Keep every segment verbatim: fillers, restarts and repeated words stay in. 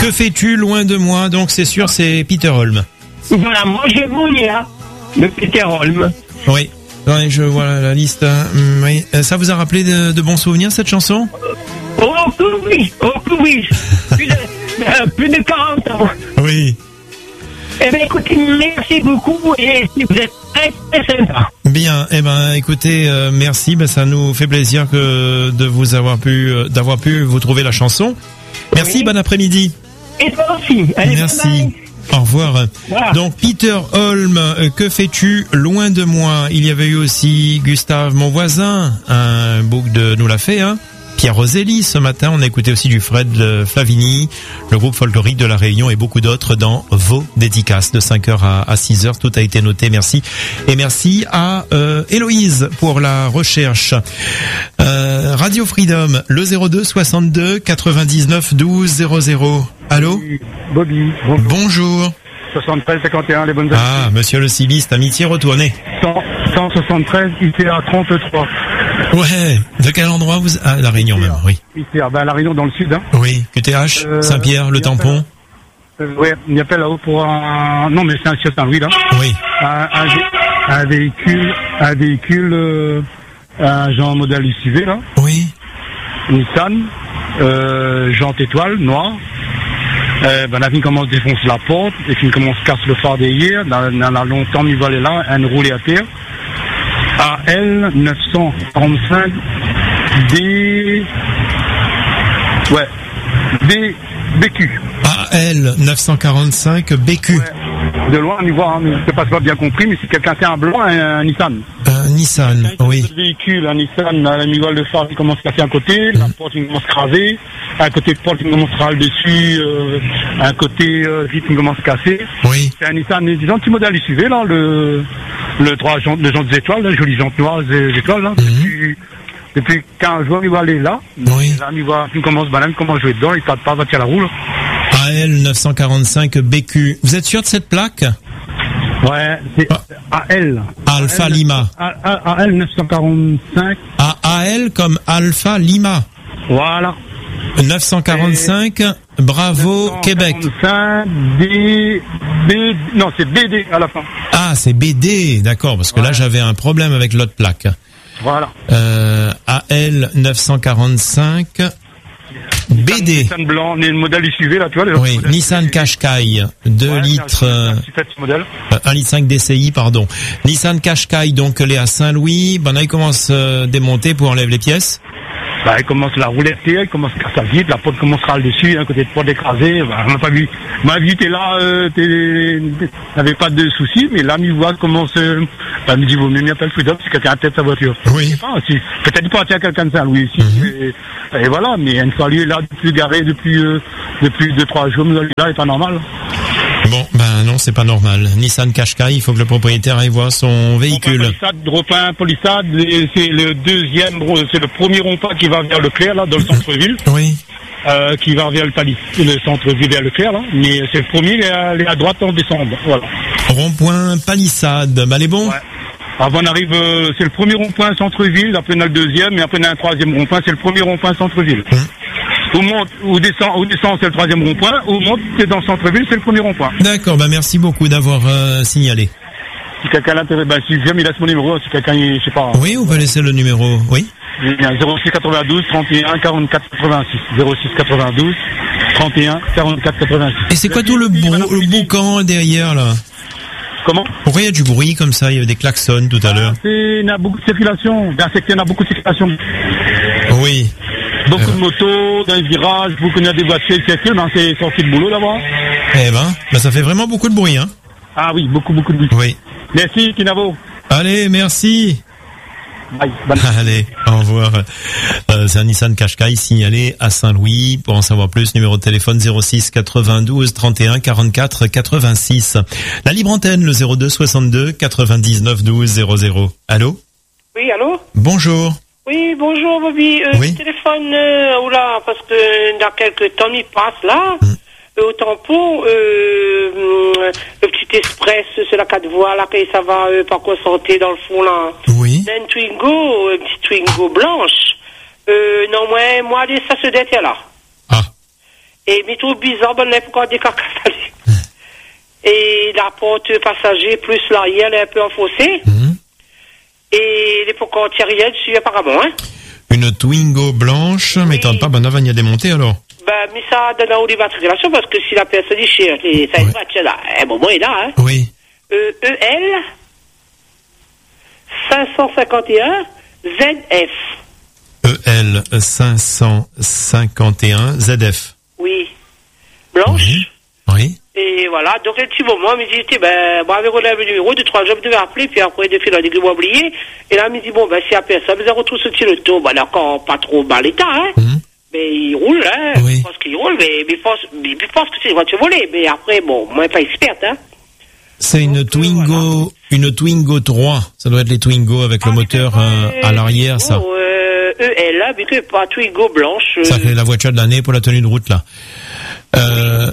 Que fais-tu loin de moi? Donc c'est sûr, c'est Peter Holm. Voilà, moi j'ai voulu, hein, de Peter Holm. Oui. Ouais, je vois la liste. Oui. Ça vous a rappelé de, de bons souvenirs, cette chanson? Oh que oui, oh que oui. Plus de, euh, plus de quarante ans. Oui. Eh bien écoutez, merci beaucoup et vous êtes très très sympa. Bien, eh ben écoutez, euh, merci, ben, ça nous fait plaisir que de vous avoir pu, euh, d'avoir pu vous trouver la chanson. Merci, oui. Bon après-midi. Et toi aussi. Allez, merci. Bye bye. Au revoir. Voilà. Donc Peter Holm, euh, que fais-tu loin de moi? Il y avait eu aussi Gustave, mon voisin, un bouc de nous l'a fait, hein. Pierre Roselli, ce matin, on a écouté aussi du Fred Flavini, le groupe folklorique de La Réunion et beaucoup d'autres dans vos dédicaces de cinq heures à six heures. Tout a été noté, merci. Et merci à euh, Héloïse pour la recherche. Euh, Radio Freedom, le zéro deux soixante-deux quatre-vingt-dix-neuf douze zéro zéro. Allô? Bobby, bonjour. Bonjour. soixante-treize cinquante et un, les bonnes amitiés. Ah, monsieur le civiliste, amitié retournée. cent soixante-treize, I T A trente-trois. Ouais, de quel endroit vous... Ah, La Réunion même, oui. I T A, ben La Réunion dans le sud, hein. Oui, Q T H, euh, Saint-Pierre, le tampon. Euh, ouais, il y appelle là-haut pour un... Non, mais c'est un Sieur Saint-Louis, là. Oui. Un, un, un véhicule, un véhicule, euh, un genre modèle S U V, là. Oui. Nissan, euh, jante étoile, noir. Euh, ben, la fille commence à défoncer la porte, et puis commence à casser le phare derrière, dans, dans la longtemps, il va aller là, un roulé à terre. A L neuf cent quarante-cinq D... Ouais, B... BQ. A L neuf cent quarante-cinq B Q. Ouais. De loin, on y voit, hein, je ne sais pas si pas bien compris, mais si quelqu'un fait un blanc, un, un Nissan. Un Nissan, oui. Le véhicule, un Nissan, la migole de phare qui commence à casser un côté, mmh. La porte qui commence à craser, un côté de porte qui commence à râler dessus, euh, un côté euh, vitre qui commence à casser. Oui. C'est un Nissan, disons, petit modèle S U V, là, le, le trois jantes, le jantes étoiles, là, jolies jantes noires étoiles, là, mmh. depuis, depuis quinze jours, il va aller là. Oui. Là, il va, il commence, ben là, il commence à jouer dedans, il ne tarde pas, va tirer la roue, là. A L neuf cent quarante-cinq B Q. Vous êtes sûr de cette plaque? Ouais, c'est A L. Alpha Lima. A L neuf cent quarante-cinq. A A L comme Alpha Lima. Voilà. neuf cent quarante-cinq, Et Bravo, Québec. neuf cent quarante-cinq, D, B, non, c'est B D à la fin. Ah, c'est B D, d'accord, parce que ouais. Là, j'avais un problème avec l'autre plaque. Voilà. Euh, A L neuf cent quarante-cinq, B D. Nissan blanc, le modèle S U V, là, tu vois. Le oui, Nissan Qashqai, deux ouais, litres, un, un modèle. Euh, un litre cinq D C I, pardon. Nissan Qashqai, donc, elle est à Saint-Louis. Ben là, il commence à euh, démonter pour enlever les pièces. Bah, il commence la roulette, il commence à casser vite, la porte commencera le dessus, un côté de porte écrasé. Bah, on n'a pas vu. Ma vie, t'es là, euh, t'es, t'avais pas de soucis, mais là, il voit comment se, bah, il me dit, vaut mieux, il n'y a pas le freedom si quelqu'un a peut-être sa voiture. Oui. Je sais pas, si, peut-être pas à quelqu'un de Saint-Louis ici. Mm-hmm. Et, et voilà, mais une fois lui, là, depuis garé depuis, euh, depuis deux, trois jours, là, il est pas normal. Bon, ben non, c'est pas normal. Nissan Qashqai, il faut que le propriétaire aille voir son véhicule. Polissade, Dropin, Polissade, c'est le deuxième, c'est le premier rond-point qui va vers Leclerc, là, dans le centre-ville. Oui. Euh, qui va vers le, Palis, le centre-ville vers Leclerc, là. Mais c'est le premier, il est à, il est à droite en descendant, voilà. Rond-point Palissade, ben les bons. Ouais. Avant on arrive, euh, c'est le premier rond-point centre-ville, après on a le deuxième, et après on a un troisième rond-point, c'est le premier rond-point centre-ville. Hum. Ou monte, ou descend, ou descend, c'est le troisième rond-point, ou monte, c'est dans le centre-ville, c'est le premier rond-point. D'accord, bah merci beaucoup d'avoir euh, signalé. Si quelqu'un l'intéresse, bah si j'aime, il laisse mon numéro, si quelqu'un, je sais pas. Oui, on peut laisser le numéro, oui. zéro six quatre-vingt-douze trente et un quarante-quatre quatre-vingt-six. zéro six quatre-vingt-douze trente et un quarante-quatre quatre-vingt-six. Et c'est quoi tout le, brou- le boucan derrière, là? Comment? Pourquoi il y a du bruit comme ça? Il y avait des klaxons tout à l'heure. Il y a beaucoup de circulation. Dans le secteur, il y a beaucoup de circulation. Oui. Beaucoup euh... de motos, dans les virages, beaucoup de des voitures qui circulent, dans ces sorties de boulot là-bas. Eh ben, ben, ça fait vraiment beaucoup de bruit, hein? Ah oui, beaucoup, beaucoup de bruit. Oui. Merci, Kinavo. Allez, merci. Bye. Bye. Allez, au revoir. Euh, c'est un Nissan Qashqai signalé à Saint-Louis. Pour en savoir plus, numéro de téléphone zéro six quatre-vingt-douze trente et un quarante-quatre quatre-vingt-six. La libre antenne, le zéro deux soixante-deux quatre-vingt-dix-neuf douze zéro zéro. Allô? Oui, allô? Bonjour. Oui, bonjour Bobby. Euh, oui. Téléphone, euh, oula, parce que dans quelques temps, il passe là. Hum. Au tampon, euh, le petit express, c'est la quatre voies là, que ça va euh, par quoi sortir dans le fond là. Oui. Un Twingo, un petit Twingo blanche. Euh, non, moi, moi, ça se détient là. Ah. Et il me trouve bizarre, ben, là, pourquoi des caca et la porte passager plus l'arrière, elle est un peu enfoncée. Mmh. Et les portes antérieures dessus, apparemment, hein. Une Twingo blanche, oui. M'étonne pas, ben, va y a démonter, alors. Ben, mais ça donne un haut d'immatriculation, parce que si la personne dit chez, ça ouais. est là, un moment est là, hein. Oui. Euh, E L cinq cent cinquante et un Z F. E L cinq cent cinquante et un Z F. Oui. Blanche. Oui. Oui. Et voilà, donc un petit moment, il me dit, ben, moi, avec le numéro, deux, trois jours, je devais appeler, puis après, il fait le oublié. Et là, il me dit, bon, ben, si à personne, vous retrouve ce petit loto, ben, d'accord, pas trop mal l'état, hein. Mmh. Mais il roule, hein. Oui. Je pense qu'il roule, mais, mais, je pense, mais je pense que c'est une voiture volée. Mais après, bon, moi, pas experte, hein. C'est une donc, Twingo, voilà. Une Twingo trois. Ça doit être les Twingo avec ah, le moteur euh, à l'arrière, Twingo, ça. Euh, E L, là, mais que pas Twingo blanche. Euh... Ça fait la voiture de l'année pour la tenue de route, là. Euh,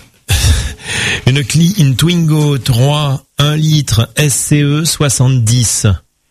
une, cli, une Twingo trois, un litre, S C E soixante-dix.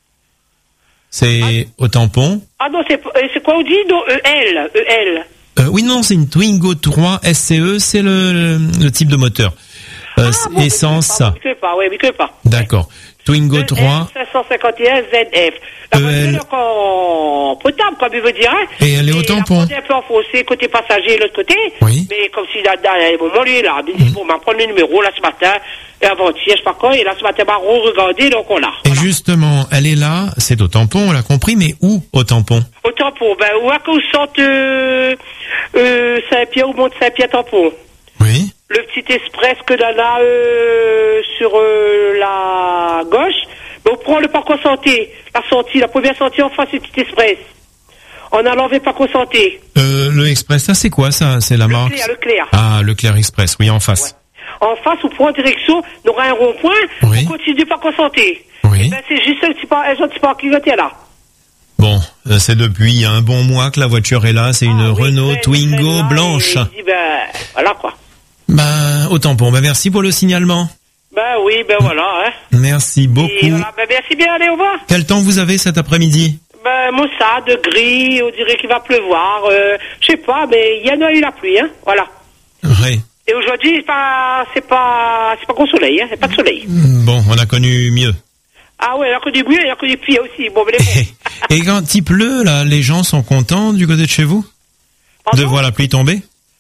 C'est ah. au tampon. Ah non, c'est, c'est quoi on dit? Non, E L, E L. Euh, oui, non, c'est une Twingo trois S C E, c'est le, le, le type de moteur. Euh, ah, bon, essence, ça. Oui, pas, oui, oui, pas. D'accord. Twingo trois. cinq cent cinquante et un Z F. La voiture est encore potable, comme il veut dire. Hein. Et elle est au tampon. Elle est un peu enfoncée, côté passager et l'autre côté. Oui. Mais comme si, là, à un moment, lui, là, il dit, mmh. bon, on va prendre le numéro, là, ce matin, et avant-hier, je sais pas quoi, et là, ce matin, on va re-regarder, donc on l'a. Et voilà. Justement, elle est là, c'est au tampon, on l'a compris, mais où, au tampon? Au tampon, ben, où à qu'on sente, euh, euh, Saint-Pierre, ou Mont-Saint-Pierre tampon. Oui. Le petit express que l'on a euh, sur euh, la gauche, ben on prend le parcours santé, la sortie, la première sortie en face du petit express. En allant vers parcours santé. Euh, le express, ça c'est quoi ça? C'est la le marque Clair, le Clair. Ah, le Clair Express, oui, en face. Ouais. En face, on prend en direction, on aura un rond-point, oui. On continue du parcours santé. Oui. Ben, c'est juste un petit, par, un petit parking qui est là. Bon, c'est depuis un bon mois que la voiture est là, c'est une ah, oui, Renault ben, Twingo blanche. Et, et dit, ben, voilà quoi. Ben, au tampon. Ben, merci pour le signalement. Ben oui, ben voilà, hein. Merci beaucoup. Et voilà, ben merci bien, allez, au revoir. Quel temps vous avez cet après-midi? Ben, maussade, gris, on dirait qu'il va pleuvoir, euh, je sais pas, mais il y en a eu la pluie, hein, voilà. Oui. Et aujourd'hui, c'est pas, c'est pas, c'est pas gros soleil, hein, c'est pas de soleil. Bon, on a connu mieux. Ah ouais, il y a connu mieux, il y a connu pire aussi, bon, mais les bons. Et quand il pleut, là, les gens sont contents du côté de chez vous? Pardon? De voir la pluie tomber?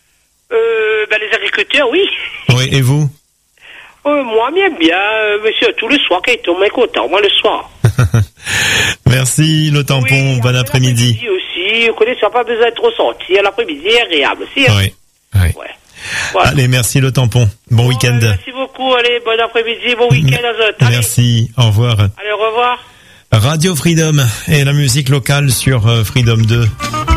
Euh, ben, les agriculteurs, oui. Oui, et vous? Euh, moi, j'aime bien, euh, monsieur, tout le soir, quand il tombe, content, moi, le soir. Merci, le tampon, oui, bon après-midi. L'après-midi aussi, vous connaissez, ça n'a pas besoin de trop sortir, l'après-midi est agréable aussi. Hein. Oui, oui. Ouais. Voilà. Allez, merci, le tampon. Bon, bon week-end. Euh, merci beaucoup, allez, bon après-midi, bon week-end à vous. Merci, au revoir. Allez, au revoir. Radio Freedom et la musique locale sur euh, Freedom deux.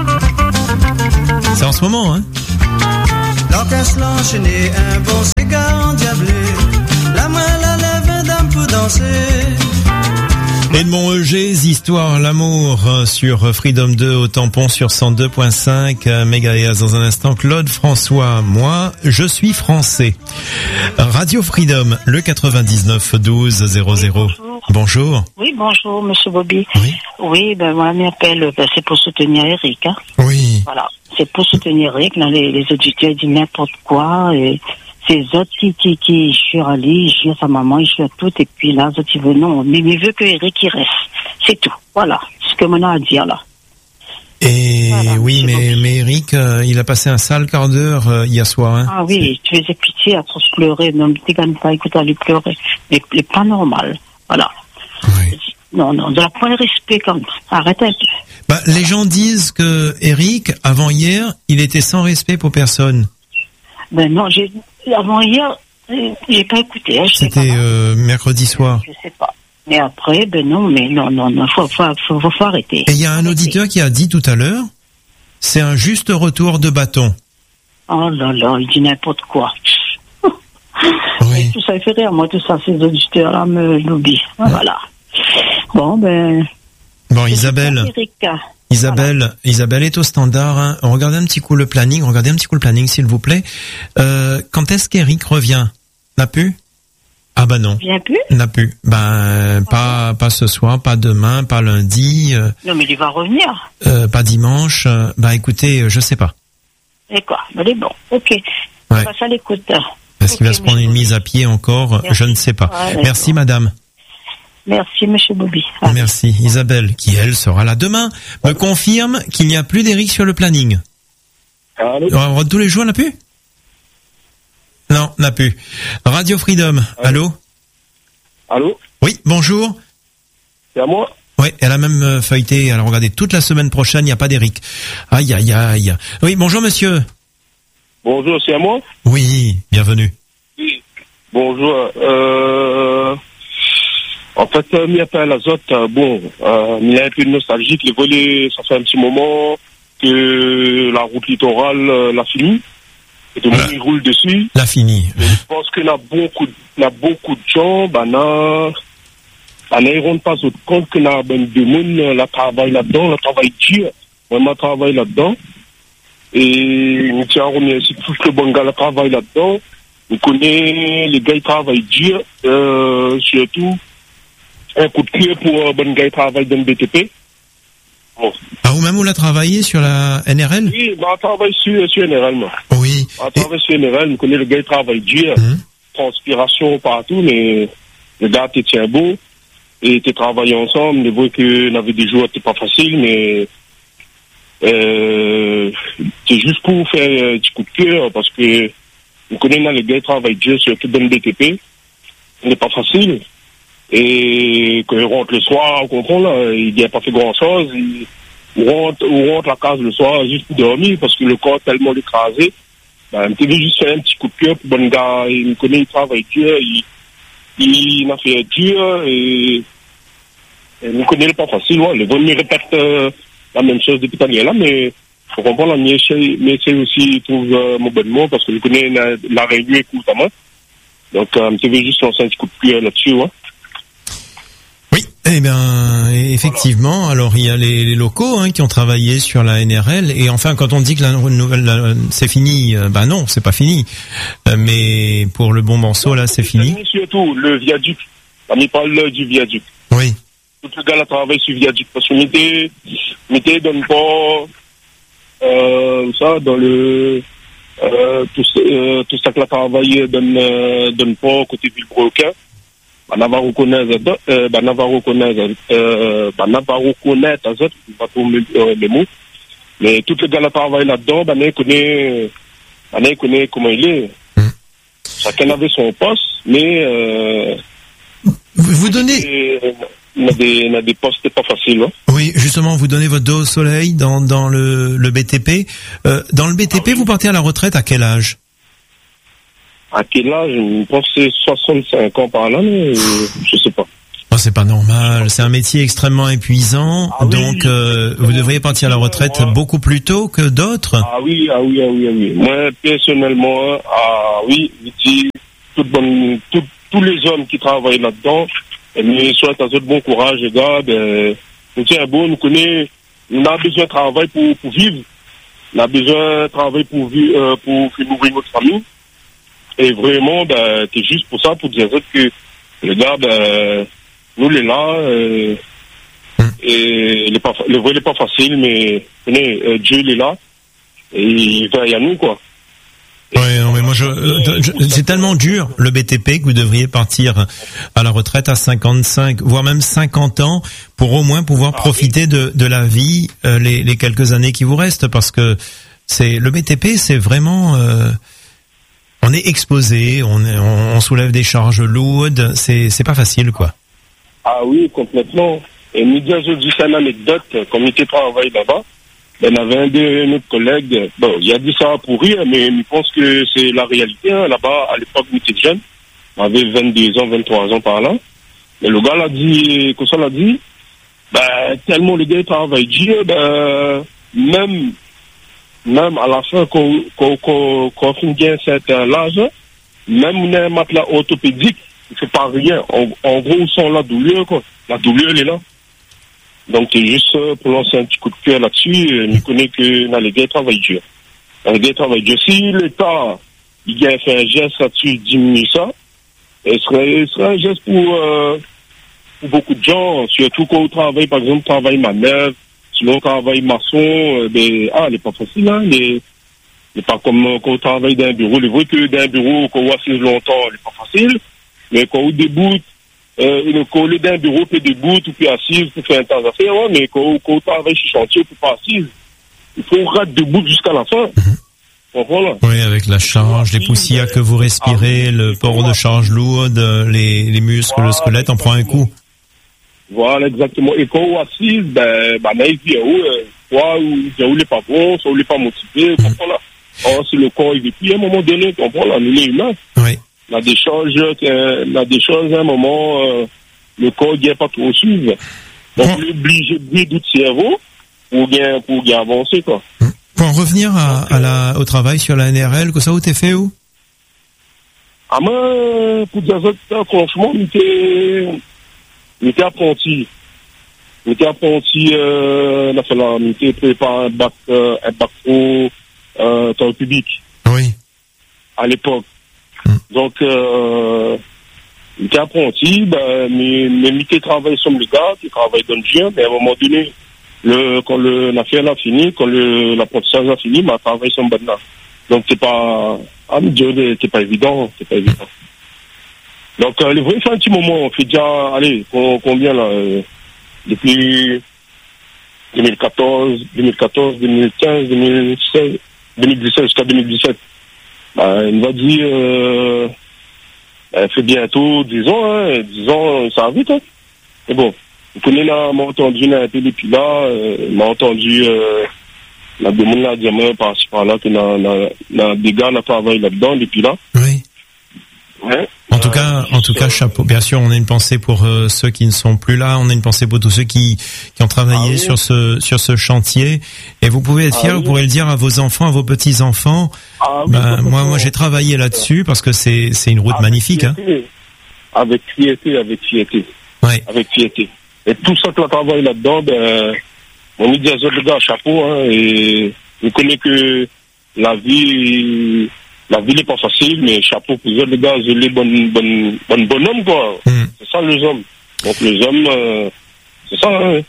C'est en ce moment, hein? L'orchestre enchaîné, un bon cigare endiablé, la main la lève dame pour danser. Edmond Eugès, Histoire, l'amour sur Freedom deux au tampon sur cent deux virgule cinq mégahertz. Dans un instant, Claude François, moi, je suis français. Radio Freedom, le quatre-vingt-dix-neuf douze zéro zéro. Oui, bonjour. Bonjour. Oui, bonjour, monsieur Bobby. Oui. Oui, ben, moi, m'appelle, ben, c'est pour soutenir Eric, hein. Oui. Voilà. C'est pour soutenir Eric, là, les, les auditeurs disent n'importe quoi, et ces autres qui, qui, qui jurent lui, ils jurent sa maman, ils jurent tout, et puis là, les autres, ils veulent non, mais il veut que Eric, il reste. C'est tout. Voilà. Ce que mon a à dire, là. Et voilà, oui, mais, mais Eric, euh, il a passé un sale quart d'heure euh, hier soir, hein. Ah oui, tu faisais pitié à trop se pleurer, non, mais t'es quand même pas, écoute, à lui pleurer. Mais, mais pas normal. Voilà. Oui. Non, non, de la point de respect, quand même. Arrête un peu. Bah, les gens disent que Eric, avant hier, il était sans respect pour personne. Ben non, j'ai, avant hier, j'ai pas écouté. Hein, C'était euh, mercredi soir. Je sais pas. Mais après, ben non, mais non, non, non, faut, faut, faut, faut, faut arrêter. Et il y a un auditeur qui a dit tout à l'heure, c'est un juste retour de bâton. Oh là là, il dit n'importe quoi. Oui. Tout ça, il fait rire, moi, tout ça, ces auditeurs-là me l'oublient. Voilà. Bon, ben... Bon, Isabelle, Isabelle, voilà. Isabelle est au standard. Hein. Regardez un petit coup le planning. Regardez un petit coup le planning, s'il vous plaît. Euh, quand est-ce qu'Eric revient? N'a pu? Ah bah non. Vient plus? N'a pu. Ben ah pas, pas ce soir, pas demain, pas lundi. Euh, non mais il va revenir. Euh, pas dimanche. Euh, bah écoutez, je sais pas. Et quoi? Ben bon. Ok. Ouais. On passe à l'écoute. Est-ce qu'il va Ok, se prendre monsieur une Bobby. mise à pied encore? Merci. Je ne sais pas. Ah, d'accord. Merci madame. Merci, monsieur Bobby. Ah. Merci. Isabelle, qui elle sera là demain, me confirme qu'il n'y a plus d'Eric sur le planning. Allô? Euh, Tous les jours, n'a plus? Non, n'a plus. Radio Freedom, allô? Allô? Oui, bonjour. C'est à moi? Oui, elle a même euh, feuilleté. Alors regardez, toute la semaine prochaine, il n'y a pas d'Eric. Aïe, aïe, aïe. Oui, bonjour monsieur. Bonjour, c'est à moi? Oui, bienvenue. Bonjour. Euh... En fait, euh, mis à l'azote, euh, bon, euh, il y a un peu de nostalgique. Les volets, ça fait un petit moment que la route littorale euh, l'a fini. Et tout le monde Voilà. il roule dessus. La fini. Et je pense qu'il y a beaucoup, de- il y a beaucoup de gens, ben, là, ben, là, ils ne rendent pas compte qu'il y a ben, de monde, euh, la travail là-dedans, la travail dur, vraiment travail là-dedans. Et nous tiens à remercier tous les bons gars, la travail là-dedans. On connaît les gars qui travaillent dur, euh, surtout un coup de pied pour euh, bon gars qui travaillent dans le B T P. Bon. Ah, vous-même, vous la travaillez sur la N R L? Oui, ben, on travaille sur, sur N R L, moi. Oui. On Et- travaille sur N R L, on connaît les gars qui travaillent dur. Hum. Transpiration partout, mais le gars te tient beau et tu travaillé ensemble. Je vois que avait des jours, c'était pas facile, mais euh, c'est juste pour faire un petit coup de cœur parce que on connaît là, les gars qui travaillent dur, surtout dans le B T P. Ce n'est pas facile. Et quand ils rentrent le soir, on comprend là, ils n'ont pas fait grand chose. Ils, on rentre, on rentre la case le soir juste pour dormir parce que le corps est tellement écrasé. Ben, tu veux juste faire un petit coup de cœur pour bon gars, il me connaît, il travaille dur, il, il a fait dur et, et me connaît, il n'est pas facile, ouais. Le bon me répète euh, la même chose depuis l'année là, mais faut comprendre, mais c'est aussi trouve euh, mon bon mot parce que je connais la, la réunion écoute-moi. Donc, euh, tu veux juste lancer un petit coup de cœur là-dessus, ouais. Oui, eh bien, effectivement. Alors, il y a les, les locaux hein, qui ont travaillé sur la N R L. Et enfin, quand on dit que la nouvelle, la- c'est fini, euh, ben non, c'est pas fini. Euh, mais pour le bon morceau, là, c'est fini. Surtout le viaduc. On y parle du viaduc. Oui. Tout le gars là travaille sur le viaduc parce que mettez, mettez donne pas euh, ça dans le euh, tout, euh, tout ça que la travail donne euh, donne pas côté Villebroquin. Ben, on va reconnaître, euh, ben, on va reconnaître, euh, ben, on va reconnaître, je ne vais pas trouver euh, les mots, mais tout le gars là travaille là-dedans, ben, on connaît, ben, on connaît comment il est. Mm. Chacun avait son poste, mais euh, Vous, vous donnez, et, euh, on a des, on a des postes pas faciles, hein. oui, justement, vous donnez votre dos au soleil dans, dans le, le B T P. Euh, dans le B T P, vous partez à la retraite à quel âge? À quel âge? Je pense que c'est soixante-cinq ans par là, mais euh, je sais pas. Oh, c'est pas normal. C'est un métier extrêmement épuisant. Ah oui, donc, euh, vous devriez partir à la retraite moi- beaucoup plus tôt que d'autres. Ah oui, ah oui, ah oui, ah oui. Moi, personnellement, ah oui, je dis, tout bon, tout, tous les hommes qui travaillent là-dedans, eh bien, souhaite à eux de bon courage, les gars, ben, nous tiens bon, nous connaissons, on a besoin de travail pour, pour vivre. On a besoin de travail pour vivre, euh, pour faire nourrir notre famille. Et vraiment, ben, c'est juste pour ça, pour dire que les gars, ben, nous, les là, euh, et il est pas, le vrai n'est pas facile, mais, tenez, euh, Dieu, il est là, et il veille à nous, quoi. Ouais, non, mais moi, je, euh, je- c'est tellement dur, le B T P, que vous devriez partir à la retraite à cinquante-cinq, voire même cinquante ans, pour au moins pouvoir Ah, profiter de, de la vie, euh, les, les quelques années qui vous restent, parce que c'est, le B T P, c'est vraiment, euh, on est exposé, on, est- on, on soulève des charges lourdes, c'est, c'est pas facile, quoi. Ah oui, complètement. Et nous disons, je dis ça une anecdote, comme il était travaillé là-bas, ben, il y avait un de nos collègues, bon, il a dit ça pour rire, mais je pense que c'est la réalité, hein. Là-bas, à l'époque, nous étions jeunes, on avait vingt-deux ans, vingt-trois ans par là, mais le gars l'a dit, comme ça l'a dit, ben, tellement les gars travaillent dur, ben, même, même à la fin, quand, quand, quand, quand on finit un certain âge, même on a un matelas orthopédique, c'est pas rien. En, en gros, sans la douleur, quoi. La douleur, elle est là. Donc, c'est juste euh, pour lancer un petit coup de cœur là-dessus, euh, on connaît que dans les gars travaillent dur. Dans les gars travaillent dur. Si l'État, il a fait un geste là-dessus, diminue ça, et ce serait, ce serait un geste pour, euh, pour beaucoup de gens, surtout quand on travaille, par exemple, travail manœuvre, sinon on travaille maçon, euh, ben, ah, elle est pas facile, hein, les, C'est pas comme euh, quand on travaille dans un bureau. Les vrai que dans un bureau, quand on assise longtemps, c'est pas facile. Mais quand on débute, euh, quand on est dans un bureau, on peut debout, on peut assise, pour faire un temps à faire, ouais, mais quand, quand on travaille sur chantier, on peut pas assise. Il faut rester debout jusqu'à la fin. Bon, voilà. Oui, avec la charge, les poussières que vous respirez, ah, le port de charge lourde, les, les muscles, voilà, le squelette en prend un coup. Voilà, exactement. Et quand on assise, ben, ben, il vient où, euh, soit où il n'est pas bon, soit où il n'est pas motivé, mmh. Voilà. Alors, si le corps, il est plus à un moment donné, voilà, on est humain. Oui. On a des choses, euh, on a des choses, à un moment, euh, le corps, il n'est pas trop suivre. Donc, on est obligé de briller du cerveau pour bien, pour bien avancer, quoi. Mmh. Pour en revenir à, à la, au travail sur la N R L, que ça, où t'es fait où? Ah, moi, pour dire ça, franchement, on était, on était apprenti. On était apprenti, euh, là, là, on était préparé un bac, euh, un bac pro, euh, temps public. Oui. À l'époque. Mmh. Donc, euh, on était apprenti, ben, mais, mais, on était travaillé sur les gars, qui travaillent dans le chien, mais à un moment donné, Le, quand le, l'affaire a fini, quand le, l'apprentissage a fini, ma travail sur le là. Donc, c'est pas, ah, mais Dieu, c'est pas évident, c'est pas évident. Donc, euh, le vrai, c'est un petit moment, on fait déjà, allez, combien là, euh, depuis deux mille quatorze, deux mille quatorze, deux mille quinze, deux mille seize, deux mille dix-sept jusqu'à deux mille dix-sept. Bah, il va dire, euh, elle fait bientôt dix ans, hein, dix ans, ça va vite, hein. Mais bon. Vous connaissez là, m'a entendu là, un peu depuis là, euh, m'a entendu, euh, la demande là, diamant par-ci par-là, que na, na, na, des gars, na travaillé là-dedans depuis là. Oui. Ouais. En tout cas, en tout cas, chapeau. Bien sûr, on a une pensée pour euh, ceux qui ne sont plus là. On a une pensée pour tous ceux qui qui ont travaillé ah, oui. sur ce sur ce chantier. Et vous pouvez être fiers. Ah, vous oui. pourrez le dire à vos enfants, à vos petits enfants. Ah, oui, ben, moi, moi, j'ai travaillé là-dessus parce que c'est c'est une route avec magnifique. Fierté. Hein. Avec fierté, avec fierté. Oui. Avec fierté. Et tout ça que l'on travaille là-dedans, ben, on dit à les gars, chapeau, hein, et on connaît que la vie, la vie n'est pas facile, mais chapeau pour les gars, je les bonnes, bonnes, bonnes bonhommes, quoi. Mm. C'est ça, les hommes. Donc, les hommes, euh, c'est ça, hein.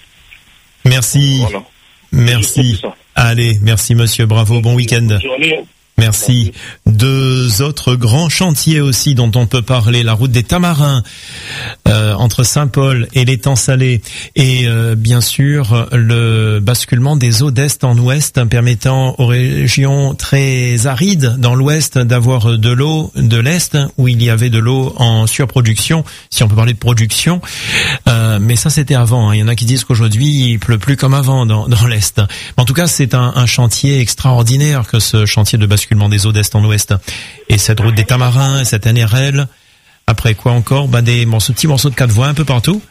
Merci. Voilà. Merci. Allez, merci, monsieur. Bravo. Bon week-end. Bonne journée. Merci. Deux autres grands chantiers aussi dont on peut parler, la route des Tamarins euh, entre Saint-Paul et l'étang Salé, et euh, bien sûr le basculement des eaux d'est en ouest permettant aux régions très arides dans l'ouest d'avoir de l'eau de l'est où il y avait de l'eau en surproduction, si on peut parler de production. Euh, mais ça c'était avant, hein. Il y en a qui disent qu'aujourd'hui il pleut plus comme avant dans, dans l'est. En tout cas c'est un, un chantier extraordinaire que ce chantier de basculement des eaux d'est en ouest. Et cette route des Tamarins, cette N R L, après quoi encore, bah des morceaux, petits morceaux de quatre voies un peu partout,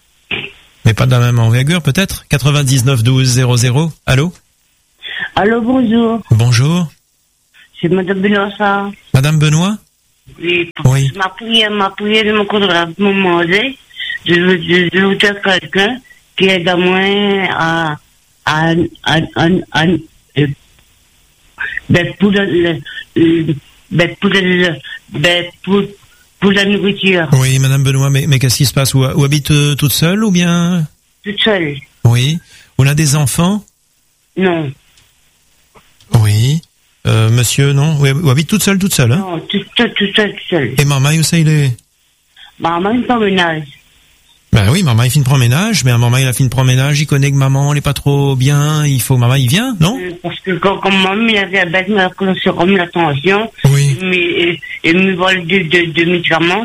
mais pas de la même envergure peut-être. Quatre-vingt-dix-neuf douze zéro zéro. Allô? Allô, bonjour. Bonjour. C'est Madame Benoît, ça. Madame Benoît? Oui. Oui. Ma prière, ma prière de mon contrat, mon manger, je veux, je, je veux faire quelqu'un qui aide à moi à, à, à, à, à, à Ben, pour, le, le, ben, pour, le, ben, pour, pour la nourriture. Oui, Madame Benoît, mais, mais qu'est-ce qui se passe? Où, où habite euh, toute seule ou bien? Toute seule. Oui. On a des enfants? Non. Oui. Euh, monsieur, non? Où habite toute seule, toute seule, hein? Non, toute seule, toute seule, toute seule. Et maman, où ça il est? Maman, il fait un ménage. Ben oui, maman, il fait une promenage, mais maman, il a fait une promenage, il connaît que maman, elle est pas trop bien, il faut, maman, il vient, non? Parce que quand, quand maman, il avait la il a remis la tension, oui. Mais, et me vole de, de, de médicaments.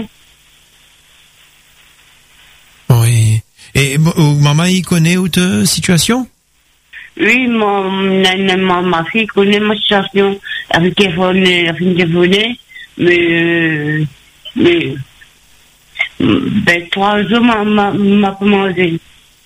Oui. Et maman, il connaît votre situation? Oui, ma, ma, ma fille connaît ma situation, avec elle, elle a fait une dévolée, mais, mais, ben, trois jours, m'a, m'a, m'a pas mangé.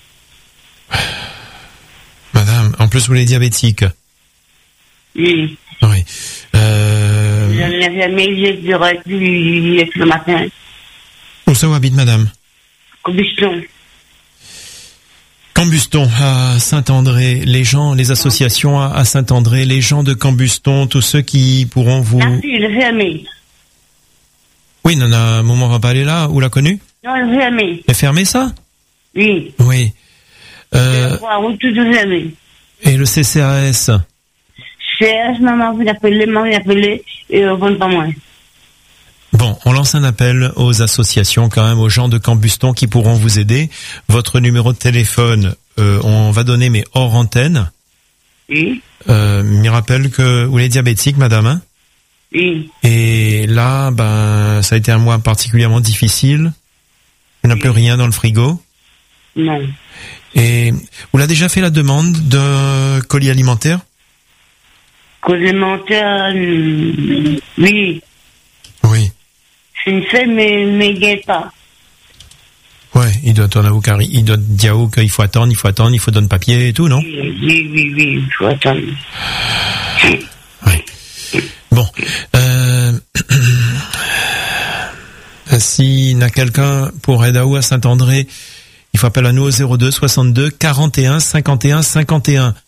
Madame, en plus, vous êtes diabétique. Oui. Oui. Euh... J'en avais mis direct le matin. Où ça, où habite madame? Combustion. Cambuston, à Saint-André, les gens, les associations à Saint-André, les gens de Cambuston, tous ceux qui pourront vous... Merci, il est fermé. Oui, Nana, Maman va pas aller là, où l'a connu? Non, il est fermé. Il est fermé, ça? Oui. Oui. Euh... Tout est fermé. Et le C C A S? cherche, maman vient appeler, maman vient appeler, et on ne pas moins. Bon, on lance un appel aux associations quand même, aux gens de Cambuston qui pourront vous aider. Votre numéro de téléphone, euh, on va donner mais hors antenne. Oui. Euh, il me rappelle que vous êtes diabétique, madame, hein? Oui. Et là, ben, ça a été un mois particulièrement difficile. Vous n'avez plus rien dans le frigo? Non. Et vous l'avez déjà fait la demande d'un colis alimentaire? Colis alimentaire, euh, oui. Oui. C'est une fait, mais, mais il gagne pas. Ouais, il doit en avoir, car il doit dire qu'il faut attendre, il faut attendre, il faut donner papier et tout, non? Oui, oui, oui, oui, il faut attendre. Oui. Bon, euh, s'il y a quelqu'un pour Edaou à Saint-André, il faut appeler à nous au zéro deux soixante-deux quarante et un cinquante et un cinquante et un.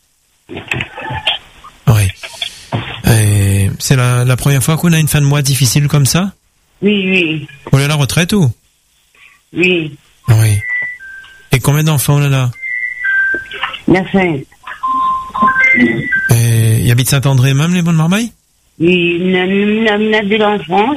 Oui. Et c'est la, la première fois qu'on a une fin de mois difficile comme ça? Oui, oui. Vous avez la retraite ou? Oui. Oui. Et combien d'enfants là là? La fin. Et il habite Saint-André même, les bonnes marmailles? Oui, il a de l'enfance.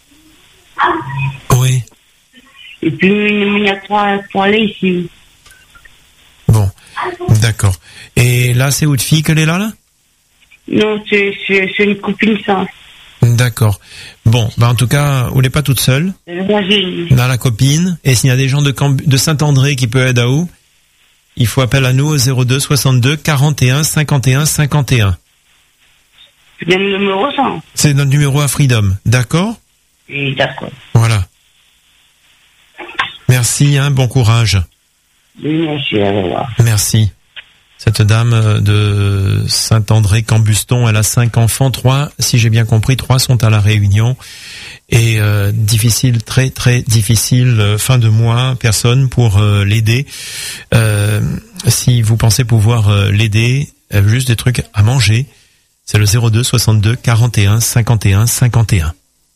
Oui. Et puis, il y a trois, trois là ici. Bon. D'accord. Et là, c'est où de fille qu'elle est là, là? Non, c'est, c'est, c'est une copine ça. D'accord. Bon, bah en tout cas, vous n'êtes pas toute seule. Dans la copine. Et s'il y a des gens de, Camb- de Saint-André qui peuvent aider à où, il faut appeler à nous au zéro deux soixante-deux quarante et un cinquante et un cinquante et un. C'est bien le numéro ça? C'est notre numéro à Freedom. D'accord? Oui, d'accord. Voilà. Merci, hein, bon courage. Oui, merci, au revoir. Merci. Cette dame de Saint-André-Cambuston, elle a cinq enfants, trois, si j'ai bien compris, trois sont à la Réunion. Et euh, difficile, très très difficile, euh, fin de mois, personne pour euh, l'aider. Euh, si vous pensez pouvoir euh, l'aider, euh, juste des trucs à manger, c'est le zéro deux soixante-deux quarante et un cinquante et un cinquante et un.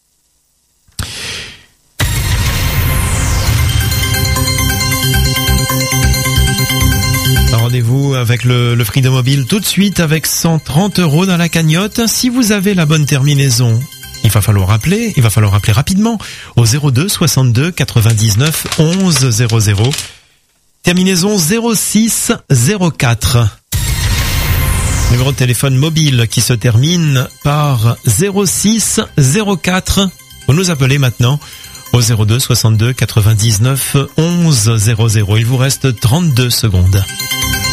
Rendez-vous avec le, le Freedom Mobile tout de suite avec cent trente euros dans la cagnotte. Si vous avez la bonne terminaison, il va falloir appeler, il va falloir appeler rapidement au zéro deux soixante-deux quatre-vingt-dix-neuf onze zéro zéro. Terminaison zéro six zéro quatre. Numéro de téléphone mobile qui se termine par zéro six zéro quatre. Vous nous appelez maintenant au zéro deux soixante-deux quatre-vingt-dix-neuf onze zéro zéro. Il vous reste trente-deux secondes.